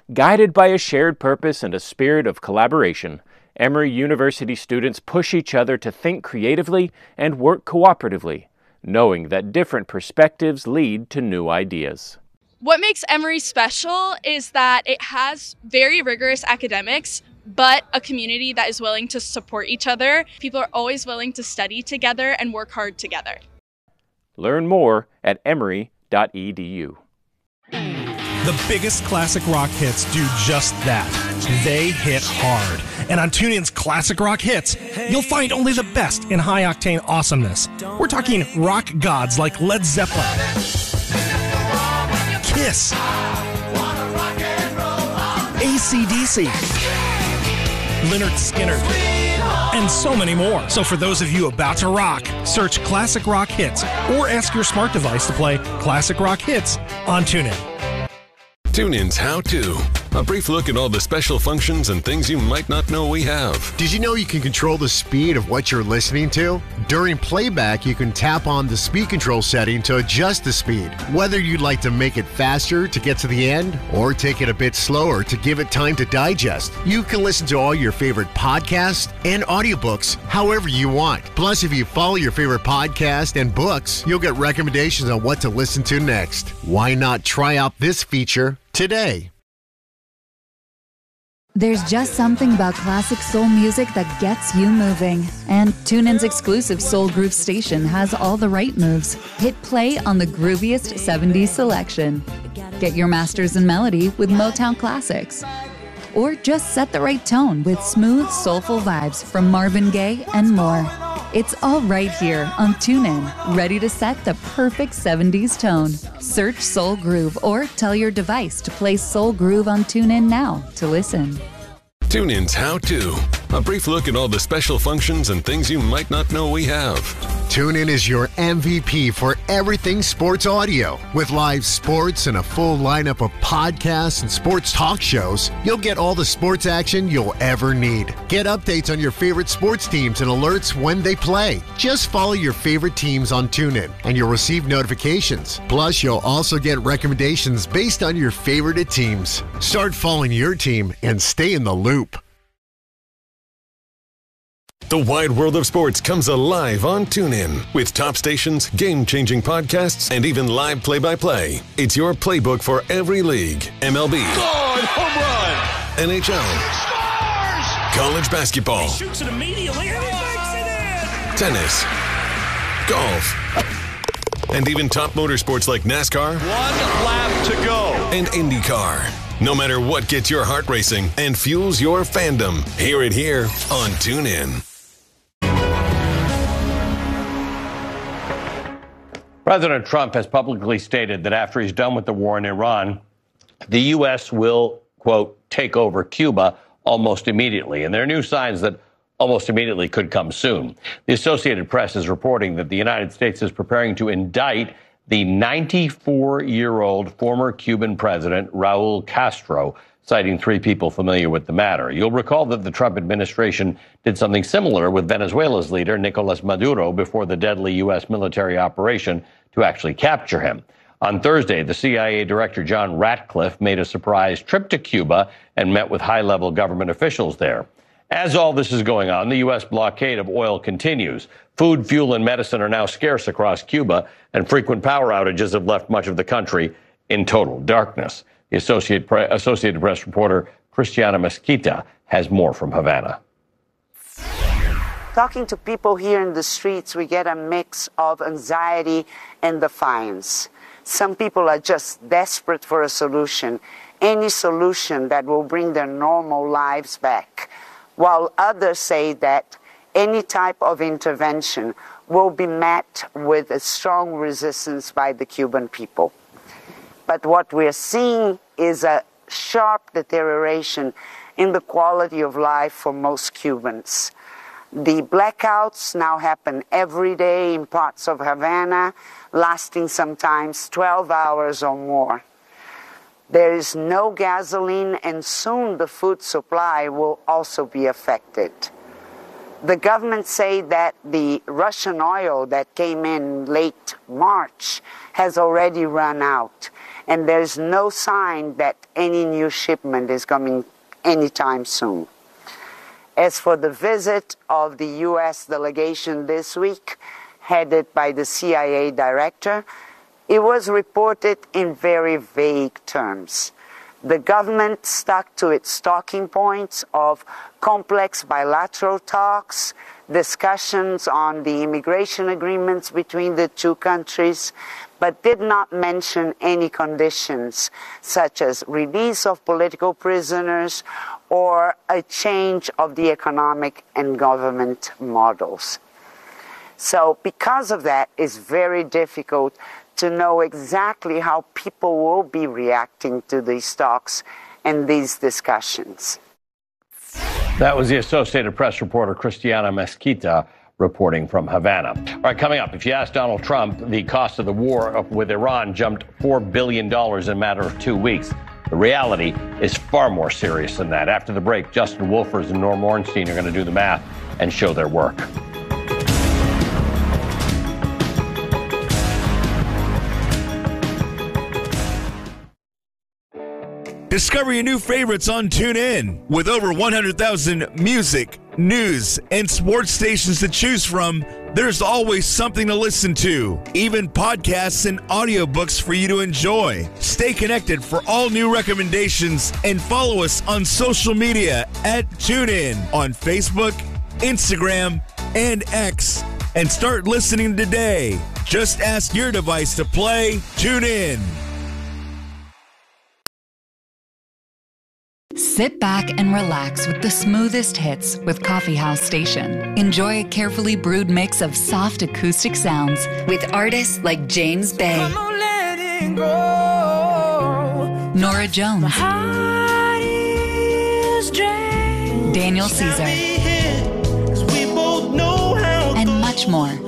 Guided by a shared purpose and a spirit of collaboration, Emory University students push each other to think creatively and work cooperatively, knowing that different perspectives lead to new ideas. What makes Emory special is that it has very rigorous academics, but a community that is willing to support each other. People are always willing to study together and work hard together. Learn more at emory.edu. The biggest classic rock hits do just that. They hit hard. And on TuneIn's Classic Rock Hits, you'll find only the best in high-octane awesomeness. We're talking rock gods like Led Zeppelin, Kiss, AC/DC, Lynyrd Skynyrd, and so many more. So for those of you about to rock, search Classic Rock Hits or ask your smart device to play Classic Rock Hits on TuneIn. TuneIn's How To. A brief look at all the special functions and things you might not know we have. Did you know you can control the speed of what you're listening to? During playback, you can tap on the speed control setting to adjust the speed. Whether you'd like to make it faster to get to the end or take it a bit slower to give it time to digest, you can listen to all your favorite podcasts and audiobooks however you want. Plus, if you follow your favorite podcast and books, you'll get recommendations on what to listen to next. Why not try out this feature today? There's just something about classic soul music that gets you moving. And TuneIn's exclusive Soul Groove station has all the right moves. Hit play on the grooviest 70s selection. Get your masters in melody with Motown classics. Or just set the right tone with smooth, soulful vibes from Marvin Gaye and more. It's all right here on TuneIn, ready to set the perfect 70s tone. Search Soul Groove or tell your device to play Soul Groove on TuneIn now to listen. TuneIn's How To. A brief look at all the special functions and things you might not know we have. TuneIn is your MVP for everything sports audio. With live sports and a full lineup of podcasts and sports talk shows, you'll get all the sports action you'll ever need. Get updates on your favorite sports teams and alerts when they play. Just follow your favorite teams on TuneIn and you'll receive notifications. Plus, you'll also get recommendations based on your favorite teams. Start following your team and stay in the loop. The wide world of sports comes alive on TuneIn with top stations, game-changing podcasts, and even live play-by-play. It's your playbook for every league. MLB. Home run! NHL. Scores! College basketball. He shoots it immediately and he makes it in! Tennis. Golf. And even top motorsports like NASCAR. 1 lap to go. And IndyCar. No matter what gets your heart racing and fuels your fandom, hear it here on TuneIn. President Trump has publicly stated that after he's done with the war in Iran, the U.S. will, quote, take over Cuba almost immediately. And there are new signs that almost immediately could come soon. The Associated Press is reporting that the United States is preparing to indict the 94-year-old former Cuban president, Raul Castro, citing 3 people familiar with the matter. You'll recall that the Trump administration did something similar with Venezuela's leader, Nicolas Maduro, before the deadly U.S. military operation to actually capture him. On Thursday, the CIA Director John Ratcliffe made a surprise trip to Cuba and met with high-level government officials there. As all this is going on, the U.S. blockade of oil continues. Food, fuel, and medicine are now scarce across Cuba, and frequent power outages have left much of the country in total darkness. The Associated Press reporter Cristiana Mesquita has more from Havana. Talking to people here in the streets, we get a mix of anxiety and defiance. Some people are just desperate for a solution, any solution that will bring their normal lives back, while others say that any type of intervention will be met with a strong resistance by the Cuban people. But what we're seeing is a sharp deterioration in the quality of life for most Cubans. The blackouts now happen every day in parts of Havana, lasting sometimes 12 hours or more. There is no gasoline, and soon the food supply will also be affected. The government say that the Russian oil that came in late March has already run out, and there's no sign that any new shipment is coming anytime soon. As for the visit of the U.S. delegation this week, headed by the CIA director, it was reported in very vague terms. The government stuck to its talking points of complex bilateral talks, discussions on the immigration agreements between the two countries, but did not mention any conditions such as release of political prisoners or a change of the economic and government models. So because of that, it's very difficult to know exactly how people will be reacting to these talks and these discussions. That was the Associated Press reporter Christiana Mesquita reporting from Havana. All right, coming up, if you ask Donald Trump, the cost of the war with Iran jumped $4 billion in a matter of 2 weeks. The reality is far more serious than that. After the break, Justin Wolfers and Norm Ornstein are going to do the math and show their work. Discover your new favorites on TuneIn. With over 100,000 music, news, and sports stations to choose from, there's always something to listen to, even podcasts and audiobooks for you to enjoy. Stay connected for all new recommendations and follow us on social media at TuneIn on Facebook, Instagram, and X. And start listening today. Just ask your device to play TuneIn. Sit back and relax with the smoothest hits with Coffee House Station. Enjoy a carefully brewed mix of soft acoustic sounds with artists like James Bay, Nora Jones, Daniel Caesar, and much more.